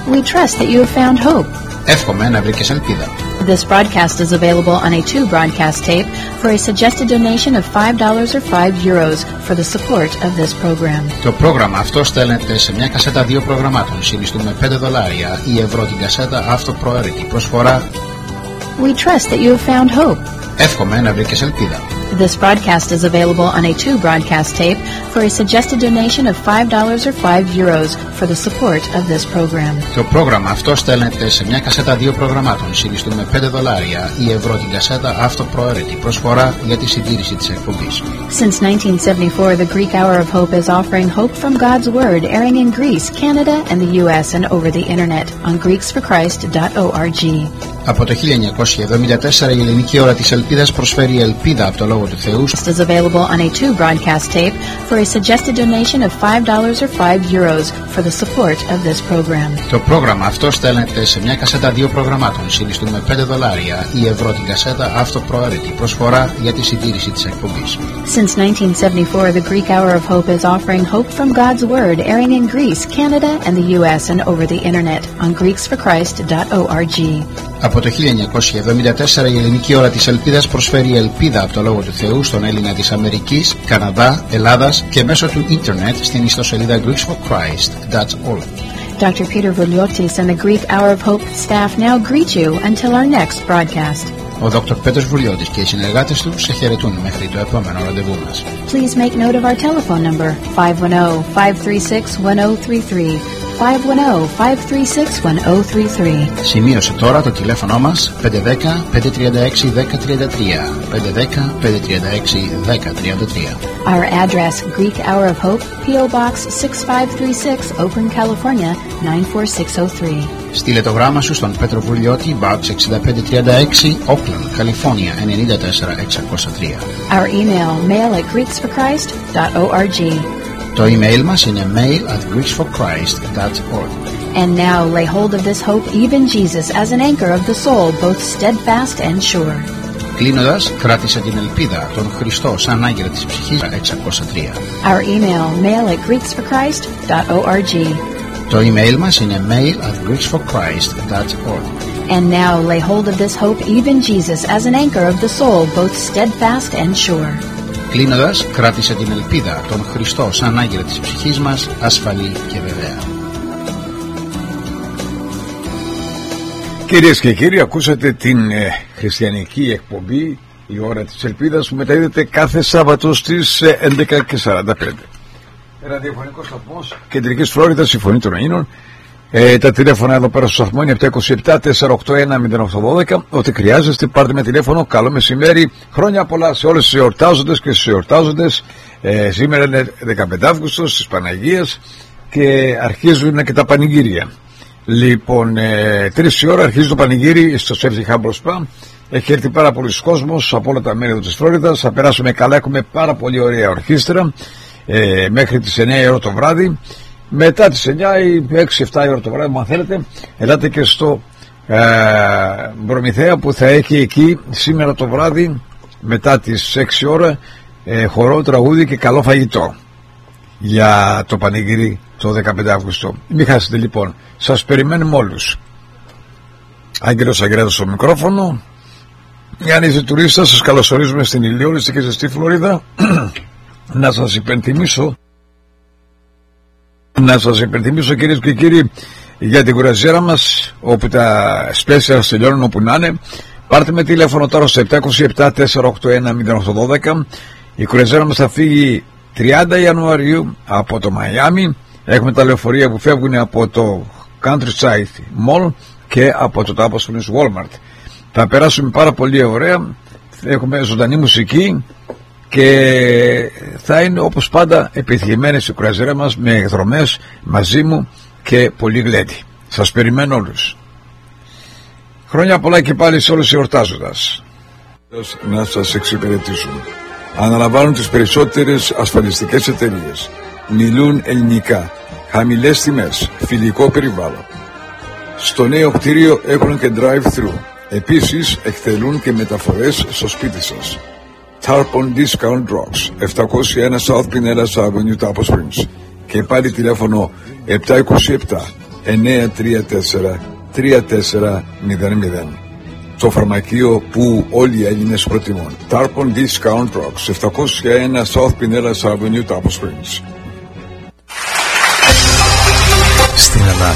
We trust that you have found hope. Εύχομαι να βρήκες ελπίδα. This broadcast is available on a 2-broadcast tape for a suggested donation of $5 or €5 for the support of this program. Το πρόγραμμα αυτό στέλνεται σε μια κασέτα 2 προγραμμάτων. Συνιστούμε $5 ή ευρώ την κασέτα αυτοπροαίρετη. Προσφορά. We trust that you have found hope. Εύχομαι να βρήκες ελπίδα. This broadcast is available on a 2-broadcast tape for a suggested donation of $5 or €5 for the support of this program. Το πρόγραμμα αυτό στέλνεται σε μια κασέτα 2 προγραμμάτων. Συνιστούμε $5 ή ευρώ την κασέτα αυτοπροαίρετη. Προσφορά για τη συντήρηση της εκπομπής. Since 1974, the Greek Hour of Hope is offering hope from God's Word, airing in Greece, Canada, and the U.S. and over the internet on GreeksForChrist.org. Από το 1974 η ελληνική ώρα της ελπίδας προσφέρει ελπίδα από το Λόγο του Θεού. It is available on a 2-broadcast tape for a suggested donation of $5 or €5 for the support of this program. Το πρόγραμμα αυτό στέλνεται σε μια κασέτα 2 προγραμμάτων. Συνιστούμε $5 ή ευρώ την κασέτα αυτοπροαίρετη. Προσφορά για τη συντήρηση της εκπομπής. Since 1974, the Greek Hour of Hope is offering hope from God's Word, airing in Greece, Canada, and the U.S. and over the internet on GreeksForChrist.org. Από το 1974 η ελληνική ώρα της ελπίδας προσφέρει ελπίδα από το Λόγο του Θεού στον Έλληνα της Αμερικής, Καναδά, Ελλάδας και μέσω του ίντερνετ στην ιστοσελίδα GreeksForChrist.org. Dr. Peter Vouliotis and the Greek Hour of Hope staff now greet you until our next broadcast. Ο Dr. Πέτρος Βουλιώτης και οι συνεργάτες του σε χαιρετούν μέχρι το επόμενο ραντεβού μας. Please make note of our telephone number, 510-536-1033. 510-536-1033. Σημείωσε τώρα το τηλέφωνο μας 510-536-1033. 510-536-1033. Our address, Greek Hour of Hope, P.O. Box 6536, Oakland, California, 94603. Στείλε το γράμμα σου στον Πέτρο Βουλιώτη, Box 6536, Oakland, California, 94603. Our email, mail@greeksforchrist.org. Το email μας είναι mail@greeksforchrist.org. And now lay hold of this hope, even Jesus, as an anchor of the soul, both steadfast and sure. Κλείνοντας, κράτησε την ελπίδα, τον Χριστό σαν άγκυρα της ψυχής, 603. Our email, mail@greeksforchrist.org. Το email μας είναι mail@greeksforchrist.org. And now lay hold of this hope, even Jesus, as an anchor of the soul, both steadfast and sure. Κλείνοντας, κράτησε την ελπίδα, τον Χριστό σαν άγκυρα της ψυχής μας, ασφαλή και βεβαία. Κυρίες και κύριοι, ακούσατε την χριστιανική εκπομπή «Η ώρα της ελπίδας» που μεταδίδεται κάθε Σάββατο στις 11:45. Ραδιοφωνικός σταθμός Κεντρικής Φλόριδας, η Φωνή των Ελλήνων. Τα τηλέφωνα εδώ πέρα στο σταθμό είναι 727-481-0812. Ό,τι χρειάζεστε πάρτε με τηλέφωνο. Καλό μεσημέρι, χρόνια πολλά σε όλες τις εορτάζοντες και στους εορτάζοντες. Σήμερα είναι 15 Αύγουστος της Παναγίας και αρχίζουν και τα πανηγύρια. Λοιπόν, 3 η ώρα αρχίζει το πανηγύρι στο Safety Harbor Spa. Έχει έρθει πάρα πολλοί κόσμος από όλα τα μέρη της Φλόριδας. Θα περάσουμε καλά, έχουμε πάρα πολύ ωραία ορχήστρα μέχρι τις 9 η ώρα το βράδυ. Μετά τις 9 ή 6-7 η ώρα το βράδυ, αν θέλετε, ελάτε και στο Προμηθέα που θα έχει εκεί σήμερα το βράδυ μετά τις 6 ώρα χορό, τραγούδι και καλό φαγητό για το πανηγύρι το 15 Αύγουστο. Μην χάσετε λοιπόν, σας περιμένουμε όλους. Άγγελος Αγγελάτος στο μικρόφωνο. Αν είστε τουρίστας, σας καλωσορίζουμε στην ηλιόλουστη και ζεστή Φλωρίδα. Να σας υπενθυμίσω κυρίες και κύριοι για την κουραζιέρα μας, όπου τα specials τελειώνουν όπου να είναι. Πάρτε με τηλέφωνο τώρα στο 727-481-0812. Η κουραζιέρα μας θα φύγει 30 Ιανουαρίου από το Μαϊάμι. Έχουμε τα λεωφορεία που φεύγουν από το Countryside Mall και από το Tapas Walmart. Θα περάσουμε πάρα πολύ ωραία. Έχουμε ζωντανή μουσική και θα είναι όπως πάντα επιτυχημένες οι κουραζιέρα μας με εκδρομές μαζί μου και πολύ γλέντι. Σας περιμένω όλους. Χρόνια πολλά και πάλι σε όλους οι εορτάζοντας. Να σας εξυπηρετήσουν. Αναλαμβάνουν τις περισσότερες ασφαλιστικές εταιρείες. Μιλούν ελληνικά. Χαμηλές τιμές. Φιλικό περιβάλλον. Στο νέο κτίριο έχουν και drive-thru. Επίσης εκτελούν και μεταφορές στο σπίτι σας. Tarpon Discount Drugs, 701 South Pinellas Avenue, Tapas Springs. Και πάλι τηλέφωνο 934-3400. Το φαρμακείο που όλοι οι Έλληνες προτιμούν. Tarpon Discount Drugs, 701 South Pinellas Avenue, Tarpon Springs. Στην Ελλάδα